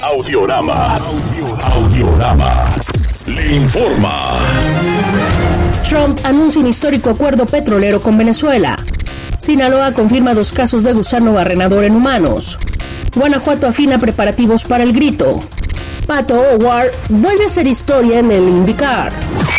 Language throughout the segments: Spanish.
Audiorama. Le informa. Trump anuncia un histórico acuerdo petrolero con Venezuela. Sinaloa confirma 2 casos de gusano barrenador en humanos. Guanajuato afina preparativos para el grito. Pato O'Ward vuelve a hacer historia en el IndyCar.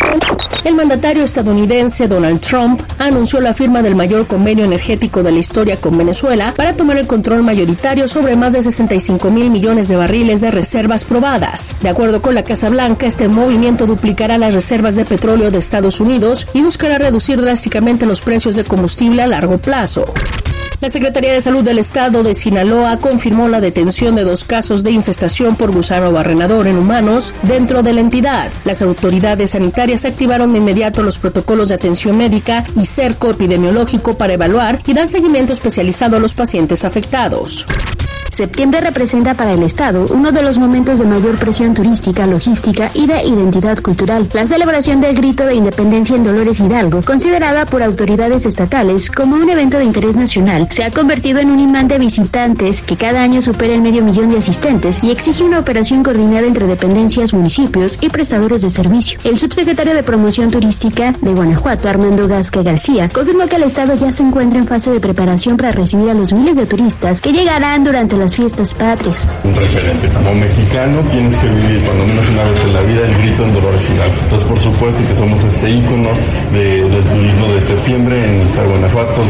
El mandatario estadounidense Donald Trump anunció la firma del mayor convenio energético de la historia con Venezuela para tomar el control mayoritario sobre más de 65,000 millones de barriles de reservas probadas. De acuerdo con la Casa Blanca, este movimiento duplicará las reservas de petróleo de Estados Unidos y buscará reducir drásticamente los precios de combustible a largo plazo. La Secretaría de Salud del Estado de Sinaloa confirmó la detención de 2 casos de infestación por gusano barrenador en humanos dentro de la entidad. Las autoridades sanitarias activaron de inmediato los protocolos de atención médica y cerco epidemiológico para evaluar y dar seguimiento especializado a los pacientes afectados. Septiembre representa para el Estado uno de los momentos de mayor presión turística, logística y de identidad cultural. La celebración del Grito de Independencia en Dolores Hidalgo, considerada por autoridades estatales como un evento de interés nacional, se ha convertido en un imán de visitantes que cada año supera el 500,000 de asistentes y exige una operación coordinada entre dependencias, municipios y prestadores de servicio. El subsecretario de Promoción Turística de Guanajuato, Armando Gasca García, confirmó que el Estado ya se encuentra en fase de preparación para recibir a los miles de turistas que llegarán durante las fiestas patrias. Un referente. Como mexicano tienes que vivir cuando menos una vez en la vida el Grito en Dolores Hidalgo. Entonces, por supuesto que somos este ícono del turismo de septiembre en el estado de Guanajuato.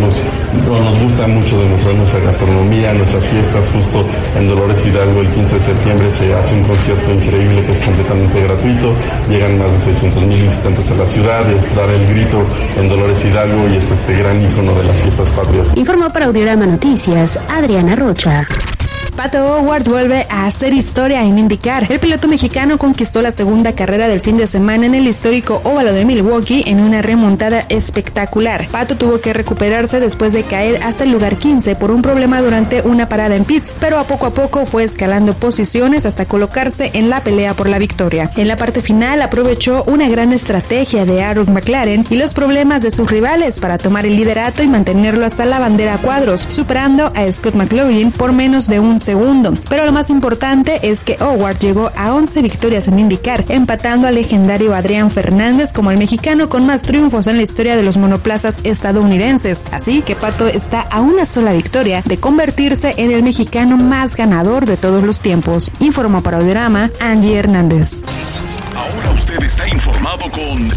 Nos gusta mucho demostrar nuestra gastronomía, nuestras fiestas. Justo en Dolores Hidalgo el 15 de septiembre se hace un concierto increíble que es completamente gratuito. Llegan más de 600,000 visitantes a la ciudad. Es dar el grito en Dolores Hidalgo y es este gran ícono de las fiestas patrias. Informó para Audiorama Noticias, Adriana Rocha. Pato O'Ward vuelve a hacer historia en IndyCar. El piloto mexicano conquistó la segunda carrera del fin de semana en el histórico óvalo de Milwaukee en una remontada espectacular. Pato tuvo que recuperarse después de caer hasta el lugar 15 por un problema durante una parada en pits, pero a poco fue escalando posiciones hasta colocarse en la pelea por la victoria. En la parte final aprovechó una gran estrategia de Aaron McLaren y los problemas de sus rivales para tomar el liderato y mantenerlo hasta la bandera a cuadros, superando a Scott McLaughlin por menos de un segundo. Pero lo más importante es que O'Ward llegó a 11 victorias en IndyCar, empatando al legendario Adrián Fernández como el mexicano con más triunfos en la historia de los monoplazas estadounidenses. Así que Pato está a una sola victoria de convertirse en el mexicano más ganador de todos los tiempos. Informó para Audiorama Angie Hernández. Ahora usted está informado con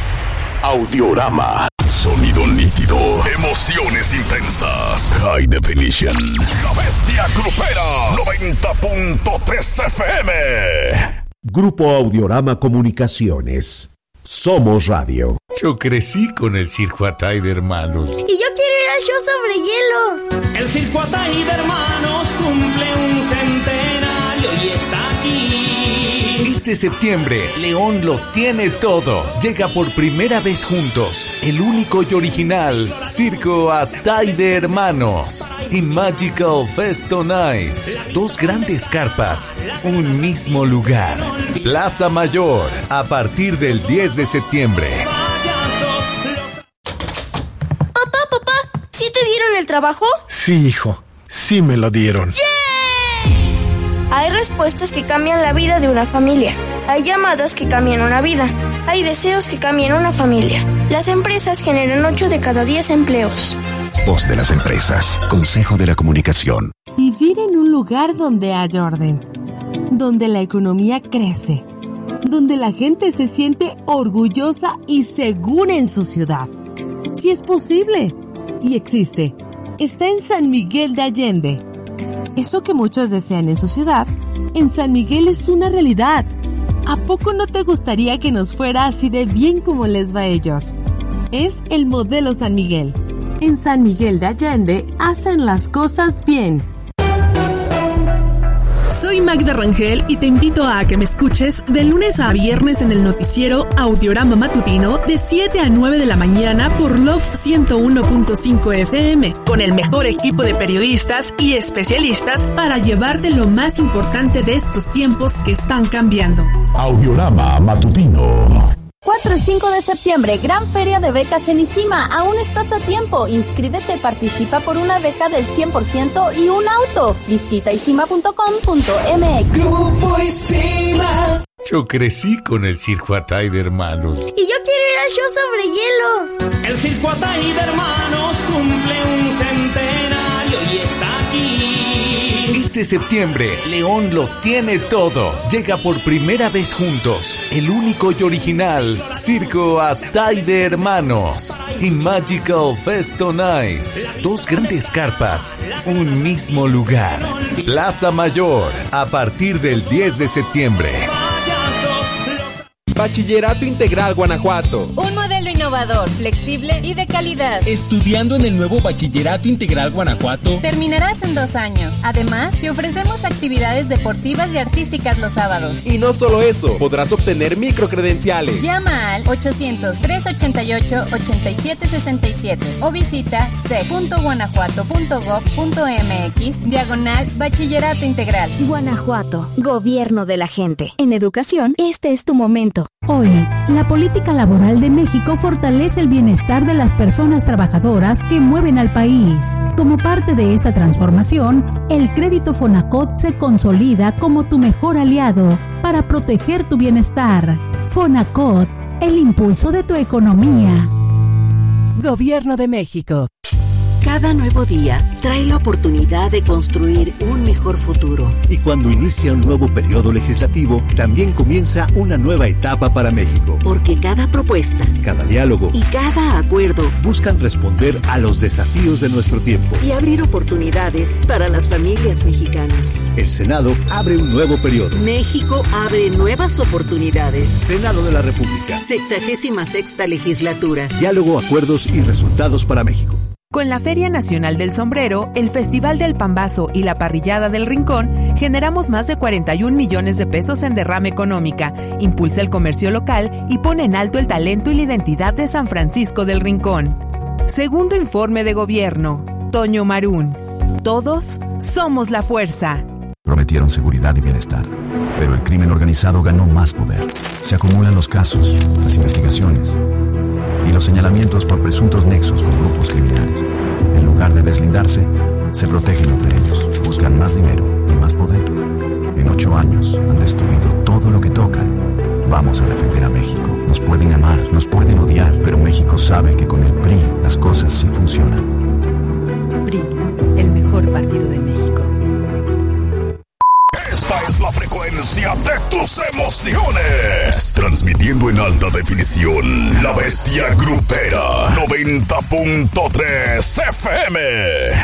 Audiorama. Sonido nítido, emociones intensas, High Definition. La Bestia Grupera, 90.3 FM. Grupo Audiorama Comunicaciones. Somos radio. Yo crecí con el Circo Atay de Hermanos. Y yo quiero ir al show sobre hielo. El Circo Atay de Hermanos cumple un centenario y está aquí. Este septiembre, León lo tiene todo. Llega por primera vez juntos, el único y original Circo Atay de Hermanos y Magical Fest on Ice. 2 grandes carpas, un mismo lugar. Plaza Mayor, a partir del 10 de septiembre. Papá, ¿sí te dieron el trabajo? Sí, hijo, sí me lo dieron. Hay respuestas que cambian la vida de una familia. Hay llamadas que cambian una vida. Hay deseos que cambian una familia. Las empresas generan 8 de cada 10 empleos. Voz de las empresas. Consejo de la Comunicación. Vivir en un lugar donde haya orden, donde la economía crece, donde la gente se siente orgullosa y segura en su ciudad. Sí es posible y existe. Está en San Miguel de Allende. Eso que muchos desean en su ciudad, en San Miguel es una realidad. ¿A poco no te gustaría que nos fuera así de bien como les va a ellos? Es el modelo San Miguel. En San Miguel de Allende hacen las cosas bien. Soy Magda Rangel y te invito a que me escuches de lunes a viernes en el noticiero Audiorama Matutino de 7 a 9 de la mañana por Love 101.5 FM, con el mejor equipo de periodistas y especialistas para llevarte lo más importante de estos tiempos que están cambiando. Audiorama Matutino. 4 y 5 de septiembre, gran feria de becas en ICIMA. Aún estás a tiempo. Inscríbete, participa por una beca del 100% y un auto. Visita isima.com.mx. Grupo ICIMA. Yo crecí con el Circo Atay de Hermanos. Y yo quiero ir al show sobre hielo. El Circo Atay de Hermanos cumple un centenario y está aquí. Este septiembre, León lo tiene todo. Llega por primera vez juntos el único y original Circo Atay de Hermanos y Magical Fest on Ice. 2 grandes carpas, un mismo lugar. Plaza Mayor, a partir del 10 de septiembre. Bachillerato Integral Guanajuato. Un modelo innovador, flexible y de calidad. Estudiando en el nuevo Bachillerato Integral Guanajuato. Terminarás en 2 años. Además, te ofrecemos actividades deportivas y artísticas los sábados. Y no solo eso, podrás obtener microcredenciales. Llama al 800-388-8767 o visita c.guanajuato.gov.mx/Bachillerato Integral. Guanajuato, gobierno de la gente. En educación, este es tu momento. Hoy, la política laboral de México fortalece el bienestar de las personas trabajadoras que mueven al país. Como parte de esta transformación, el crédito Fonacot se consolida como tu mejor aliado para proteger tu bienestar. Fonacot, el impulso de tu economía. Gobierno de México. Cada nuevo día trae la oportunidad de construir un mejor futuro. Y cuando inicia un nuevo periodo legislativo, también comienza una nueva etapa para México. Porque cada propuesta, cada diálogo y cada acuerdo buscan responder a los desafíos de nuestro tiempo y abrir oportunidades para las familias mexicanas. El Senado abre un nuevo periodo. México abre nuevas oportunidades. Senado de la República. 66ª legislatura. Diálogo, acuerdos y resultados para México. Con la Feria Nacional del Sombrero, el Festival del Pambazo y la Parrillada del Rincón, generamos más de 41 millones de pesos en derrama económica, impulsa el comercio local y pone en alto el talento y la identidad de San Francisco del Rincón. Segundo informe de gobierno, Toño Marún. Todos somos la fuerza. Prometieron seguridad y bienestar, pero el crimen organizado ganó más poder. Se acumulan los casos, las investigaciones y los señalamientos por presuntos nexos con grupos criminales. En lugar de deslindarse, se protegen entre ellos. Buscan más dinero y más poder. En 8 años han destruido todo lo que tocan. Vamos a defender a México. Nos pueden amar, nos pueden odiar, pero México sabe que con el PRI las cosas sí funcionan. PRI, el mejor partido de México. Esta es la frecuencia de tus emociones. Transmitiendo en alta definición, La Bestia Grupera 90.3 FM.